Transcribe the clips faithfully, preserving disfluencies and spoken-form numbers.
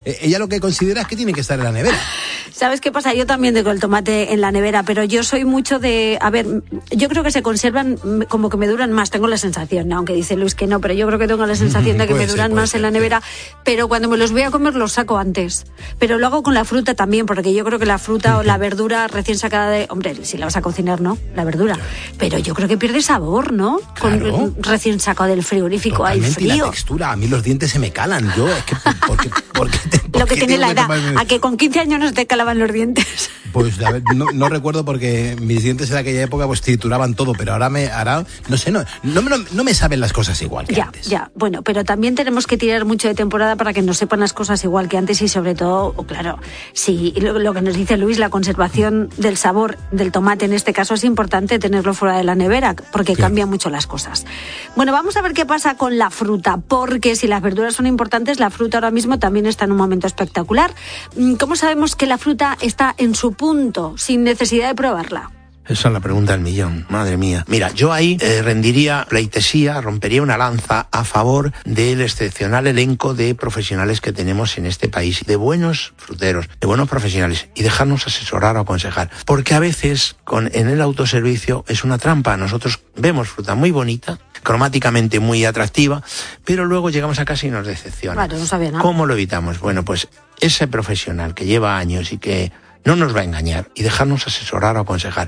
Ella lo que considera es que tiene que estar en la nevera. ¿Sabes qué pasa? Yo también dejo el tomate en la nevera, pero yo soy mucho de... A ver, yo creo que se conservan como que me duran más, tengo la sensación, ¿no? Aunque dice Luis que no, pero yo creo que tengo la sensación de que me duran ser, más ser, en la nevera, sí. Pero cuando me los voy a comer los saco antes. Pero lo hago con la fruta también, porque yo creo que la fruta o la verdura recién sacada de... Hombre, si la vas a cocinar, ¿no? La verdura. Pero yo creo que pierde sabor, ¿no? Claro. Con recién sacado del frigorífico. Totalmente, hay frío. Y la textura, a mí los dientes se me calan. Yo, es que... Porque, porque, porque lo que tiene la edad, tomarme... a que con quince años no se te calaban los dientes. Pues a ver, no, no recuerdo porque mis dientes en aquella época pues trituraban todo, pero ahora me ahora no sé, no, no, no, no me saben las cosas igual que ya, antes. Ya, bueno, pero también tenemos que tirar mucho de temporada para que nos sepan las cosas igual que antes y sobre todo, claro, sí, lo, lo que nos dice Luis, la conservación del sabor del tomate en este caso es importante tenerlo fuera de la nevera porque sí. Cambian mucho las cosas. Bueno, vamos a ver qué pasa con la fruta, porque si las verduras son importantes, la fruta ahora mismo también está en un momento espectacular. ¿Cómo sabemos que la fruta está en su punto, sin necesidad de probarla? Esa es la pregunta del millón, madre mía. Mira, yo ahí eh, rendiría pleitesía, rompería una lanza a favor del excepcional elenco de profesionales que tenemos en este país, de buenos fruteros, de buenos profesionales, y dejarnos asesorar o aconsejar. Porque a veces con, en el autoservicio es una trampa. Nosotros vemos fruta muy bonita, cromáticamente muy atractiva, pero luego llegamos a casa y nos decepciona. Claro, no sabía nada. ¿Cómo lo evitamos? Bueno, pues ese profesional que lleva años y que no nos va a engañar y dejarnos asesorar o aconsejar.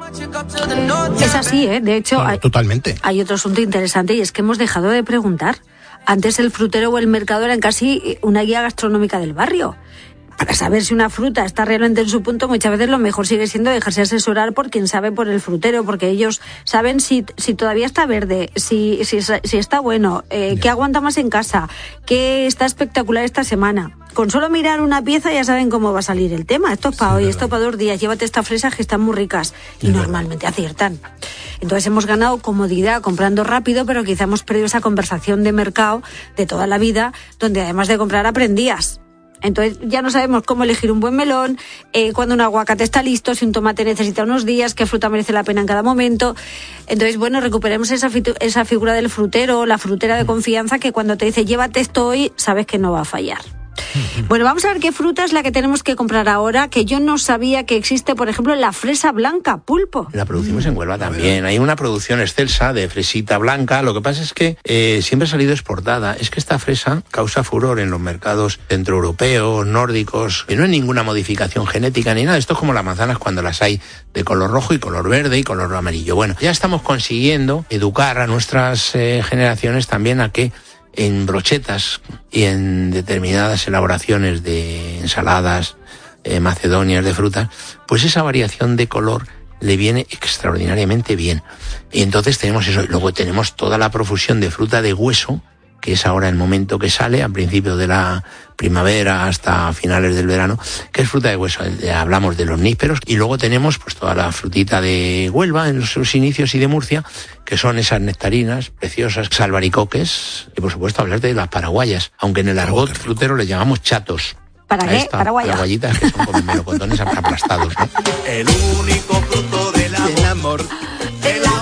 Es así, ¿eh? De hecho, claro, hay, totalmente. Hay otro asunto interesante y es que hemos dejado de preguntar. Antes el frutero o el mercado eran casi una guía gastronómica del barrio. Para saber si una fruta está realmente en su punto, muchas veces lo mejor sigue siendo dejarse asesorar por quien sabe, por el frutero, porque ellos saben si, si todavía está verde, si, si, si está bueno, eh, qué aguanta más en casa, qué está espectacular esta semana. Con solo mirar una pieza ya saben cómo va a salir el tema. Esto es para sí, hoy, esto para dos días. Llévate estas fresas que están muy ricas y sí, normalmente verdad. Aciertan. Entonces hemos ganado comodidad comprando rápido, pero quizá hemos perdido esa conversación de mercado de toda la vida, donde además de comprar aprendías. Entonces ya no sabemos cómo elegir un buen melón, eh, cuando un aguacate está listo, si un tomate necesita unos días, qué fruta merece la pena en cada momento. Entonces, bueno, recuperemos esa, fitu- esa figura del frutero, la frutera de confianza que cuando te dice llévate esto hoy, sabes que no va a fallar. Bueno, vamos a ver qué fruta es la que tenemos que comprar ahora, que yo no sabía que existe, por ejemplo, la fresa blanca, pulpo. La producimos en Huelva también. Hay una producción excelsa de fresita blanca. Lo que pasa es que eh, siempre ha salido exportada. Es que esta fresa causa furor en los mercados centroeuropeos, nórdicos, y no hay ninguna modificación genética ni nada. Esto es como las manzanas cuando las hay de color rojo y color verde y color amarillo. Bueno, ya estamos consiguiendo educar a nuestras eh, generaciones también a que en brochetas y en determinadas elaboraciones de ensaladas eh, macedonias de frutas, pues esa variación de color le viene extraordinariamente bien. Y entonces tenemos eso. Luego tenemos toda la profusión de fruta de hueso, que es ahora el momento que sale, a principios de la primavera hasta finales del verano, que es fruta de hueso. Hablamos de los nísperos y luego tenemos pues toda la frutita de Huelva en sus inicios y de Murcia, que son esas nectarinas preciosas, albaricoques, y por supuesto hablar de las paraguayas, aunque en el argot oh, frutero les llamamos chatos. ¿Para qué? Paraguaya. Paraguayitas que son como melocotones aplastados, ¿no? El único fruto del amor, el amor, en la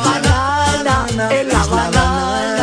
banana, en la banana.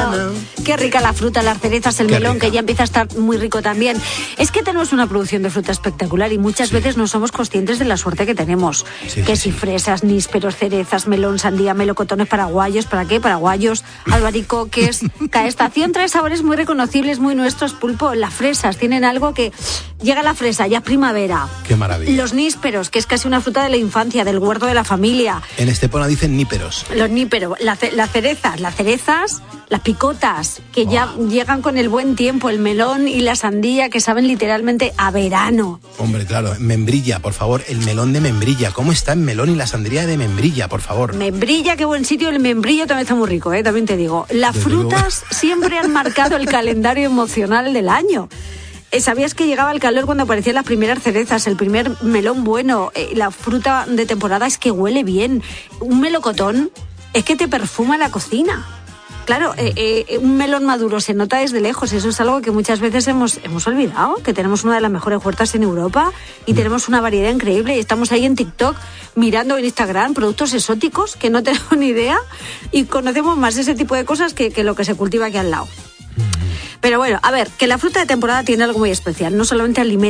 Qué rica la fruta, las cerezas, el Qué melón, rica. Que ya empieza a estar muy rico también. Es que tenemos una producción de fruta espectacular y muchas sí. veces no somos conscientes de la suerte que tenemos. Sí, que sí, si sí. fresas, nísperos, cerezas, melón, sandía, melocotones paraguayos, ¿para qué? Paraguayos, albaricoques. Cada estación trae sabores muy reconocibles, muy nuestros. Pulpo, las fresas tienen algo que... Llega la fresa, ya es primavera. Qué maravilla. Los nísperos, que es casi una fruta de la infancia, del huerto de la familia. En Estepona dicen níperos. Los níperos, las la cerezas, las cerezas, las picotas, que oh. ya llegan con el buen tiempo, el melón y la sandía, que saben literalmente a verano. Hombre, claro, Membrilla, por favor, el melón de Membrilla. ¿Cómo está el melón y la sandía de Membrilla, por favor? Membrilla, qué buen sitio, el membrillo también está muy rico, ¿eh? También te digo. Las Desde frutas luego. Siempre han marcado el calendario emocional del año. ¿Sabías que llegaba el calor cuando aparecían las primeras cerezas, el primer melón bueno? Eh, la fruta de temporada es que huele bien. Un melocotón es que te perfuma la cocina. Claro, eh, eh, un melón maduro se nota desde lejos. Eso es algo que muchas veces hemos, hemos olvidado, que tenemos una de las mejores huertas en Europa y tenemos una variedad increíble. Y estamos ahí en TikTok mirando en Instagram productos exóticos que no tenemos ni idea y conocemos más ese tipo de cosas que, que lo que se cultiva aquí al lado. Pero bueno, a ver, que la fruta de temporada tiene algo muy especial. No solamente alimenta